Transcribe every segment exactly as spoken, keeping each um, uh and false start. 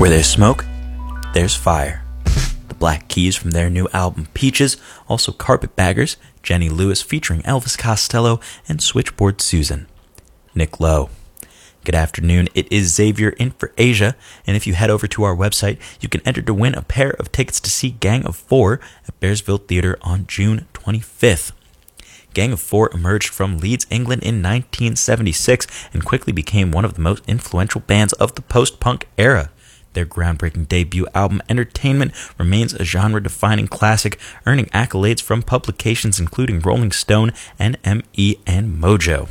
Where there's smoke, there's fire. The Black Keys from their new album Peaches, also Carpetbaggers, Jenny Lewis featuring Elvis Costello, and Switchboard Susan. Nick Lowe. Good afternoon, it is Xavier in for Asia, and if you head over to our website, you can enter to win a pair of tickets to see Gang of Four at Bearsville Theatre on June twenty-fifth. Gang of Four emerged from Leeds, England in nineteen seventy-six and quickly became one of the most influential bands of the post-punk era. Their groundbreaking debut album, Entertainment, remains a genre-defining classic, earning accolades from publications including Rolling Stone, N M E, and Mojo.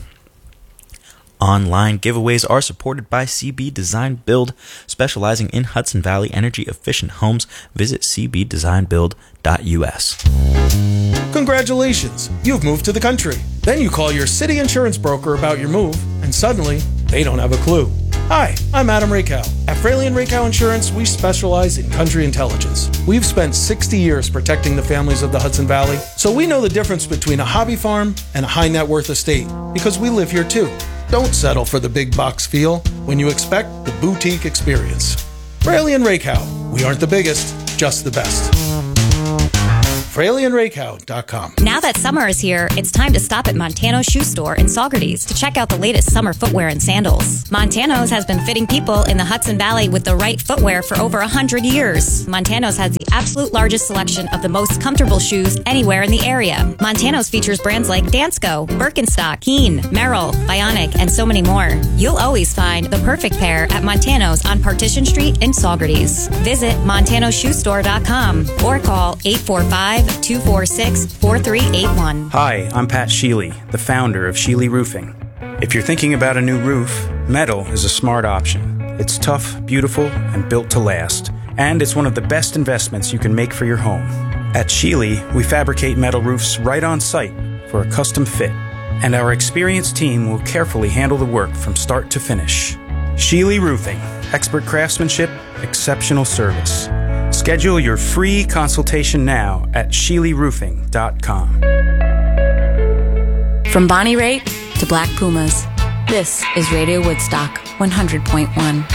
Online giveaways are supported by C B Design Build, specializing in Hudson Valley energy-efficient homes. Visit c b design build dot u s. Congratulations, you've moved to the country. Then you call your city insurance broker about your move, and suddenly, they don't have a clue. Hi, I'm Adam Rakow. At Fraley and Rakow Insurance, we specialize in country intelligence. We've spent sixty years protecting the families of the Hudson Valley, so we know the difference between a hobby farm and a high net worth estate, because we live here too. Don't settle for the big box feel when you expect the boutique experience. Fraley and Rakow, we aren't the biggest, just the best. Fraley and Rakow dot com. Now that summer is here, it's time to stop at Montano's Shoe Store in Saugerties to check out the latest summer footwear and sandals. Montano's has been fitting people in the Hudson Valley with the right footwear for over one hundred years. Montano's has the absolute largest selection of the most comfortable shoes anywhere in the area. Montano's features brands like Dansko, Birkenstock, Keen, Merrell, Bionic, and so many more. You'll always find the perfect pair at Montano's on Partition Street in Saugerties. Visit montano shoe store dot com or call eight four five, two four six, four three eight one. Hi, I'm Pat Sheely, the founder of Sheely Roofing. If you're thinking about a new roof, metal is a smart option. It's tough, beautiful, and built to last. And it's one of the best investments you can make for your home. At Sheely, we fabricate metal roofs right on site for a custom fit. And our experienced team will carefully handle the work from start to finish. Sheely Roofing. Expert craftsmanship, exceptional service. Schedule your free consultation now at sheely roofing dot com. From Bonnie Raitt to Black Pumas, this is Radio Woodstock one hundred point one.